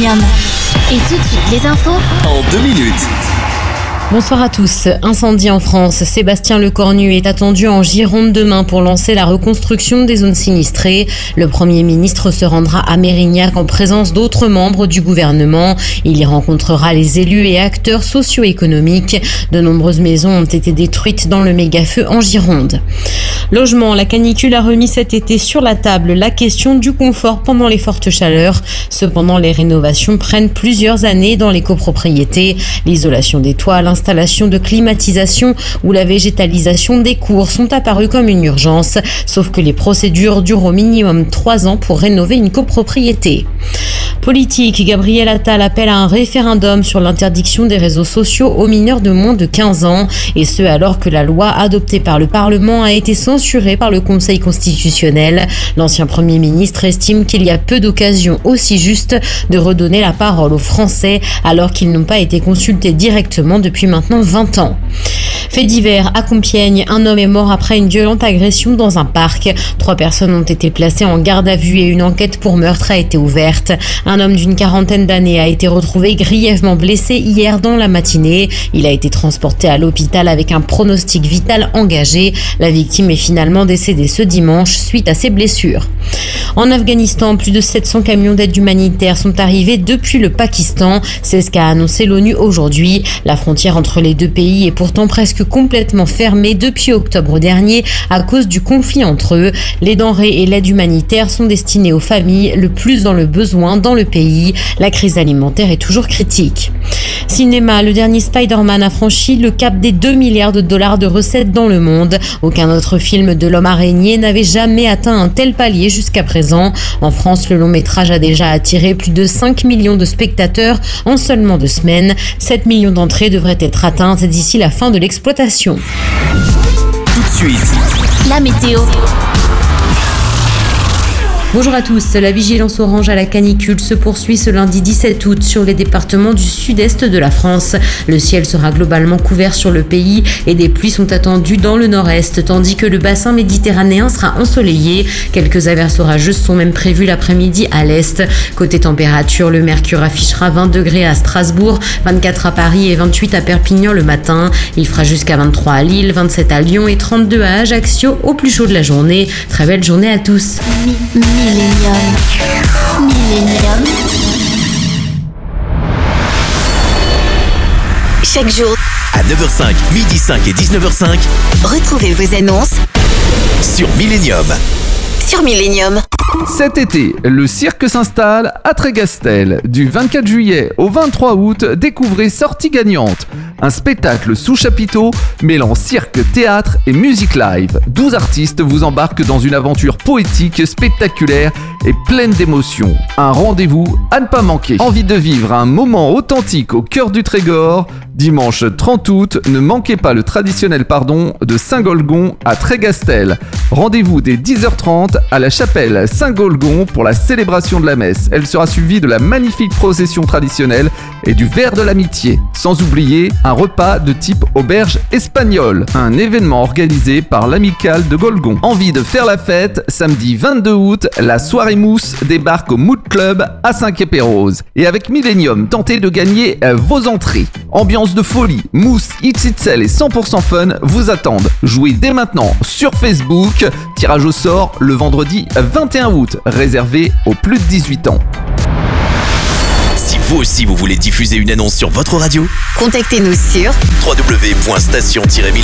Millennium. Et tout de suite, les infos en 2 minutes. Bonsoir à tous. Incendie en France. Sébastien Lecornu est attendu en Gironde demain pour lancer la reconstruction des zones sinistrées. Le Premier ministre se rendra à Mérignac en présence d'autres membres du gouvernement. Il y rencontrera les élus et acteurs socio-économiques. De nombreuses maisons ont été détruites dans le méga-feu en Gironde. Logement, la canicule a remis cet été sur la table la question du confort pendant les fortes chaleurs. Cependant, les rénovations prennent plusieurs années dans les copropriétés. L'isolation des toits, l'installation de climatisation ou la végétalisation des cours sont apparues comme une urgence, sauf que les procédures durent au minimum 3 ans pour rénover une copropriété. Politique, Gabriel Attal appelle à un référendum sur l'interdiction des réseaux sociaux aux mineurs de moins de 15 ans, et ce alors que la loi adoptée par le Parlement a été censurée par le Conseil constitutionnel. L'ancien Premier ministre estime qu'il y a peu d'occasions aussi justes de redonner la parole aux Français alors qu'ils n'ont pas été consultés directement depuis maintenant 20 ans. Fait divers, à Compiègne, un homme est mort après une violente agression dans un parc. 3 personnes ont été placées en garde à vue et une enquête pour meurtre a été ouverte. Un homme d'une 40aine d'années a été retrouvé grièvement blessé hier dans la matinée. Il a été transporté à l'hôpital avec un pronostic vital engagé. La victime est finalement décédée ce dimanche suite à ses blessures. En Afghanistan, plus de 700 camions d'aide humanitaire sont arrivés depuis le Pakistan. C'est ce qu'a annoncé l'ONU aujourd'hui. La frontière entre les deux pays est pourtant presque complètement fermée depuis octobre dernier à cause du conflit entre eux. Les denrées et l'aide humanitaire sont destinées aux familles le plus dans le besoin dans le pays. La crise alimentaire est toujours critique. Cinéma, le dernier Spider-Man a franchi le cap des 2 milliards de dollars de recettes dans le monde. Aucun autre film de l'homme araignée n'avait jamais atteint un tel palier jusqu'à présent. En France, le long métrage a déjà attiré plus de 5 millions de spectateurs en seulement 2 semaines. 7 millions d'entrées devraient être atteintes d'ici la fin de l'exploitation. Tout de suite, la météo. Bonjour à tous, la vigilance orange à la canicule se poursuit ce lundi 17 août sur les départements du sud-est de la France. Le ciel sera globalement couvert sur le pays et des pluies sont attendues dans le nord-est, tandis que le bassin méditerranéen sera ensoleillé. Quelques averses orageuses sont même prévues l'après-midi à l'est. Côté température, le mercure affichera 20 degrés à Strasbourg, 24 à Paris et 28 à Perpignan le matin. Il fera jusqu'à 23 à Lille, 27 à Lyon et 32 à Ajaccio au plus chaud de la journée. Très belle journée à tous. Millennium. Chaque jour, à 9h05, midi 5 et 19h05, retrouvez vos annonces sur Millennium. Cet été, le cirque s'installe à Trégastel. Du 24 juillet au 23 août, découvrez Sortie gagnante. Un spectacle sous chapiteau mêlant cirque, théâtre et musique live. 12 artistes vous embarquent dans une aventure poétique, spectaculaire et pleine d'émotions. Un rendez-vous à ne pas manquer. Envie de vivre un moment authentique au cœur du Trégor? Dimanche 30 août, ne manquez pas le traditionnel pardon de Saint-Golgon à Trégastel. Rendez-vous dès 10h30 à la chapelle Saint-Golgon pour la célébration de la messe. Elle sera suivie de la magnifique procession traditionnelle et du verre de l'amitié. Sans oublier un repas de type auberge espagnole. Un événement organisé par l'amicale de Golgon. Envie de faire la fête? Samedi 22 août, la soirée mousse débarque au Mood Club à Saint-Quay-Pérouse. Et avec Millennium, tentez de gagner vos entrées. Ambiance de folie, mousse, XXL et 100% fun vous attendent. Jouez dès maintenant sur Facebook. Tirage au sort le vendredi 21 août, réservé aux plus de 18 ans. Si vous aussi vous voulez diffuser une annonce sur votre radio, contactez-nous sur www.station-millennium.fr.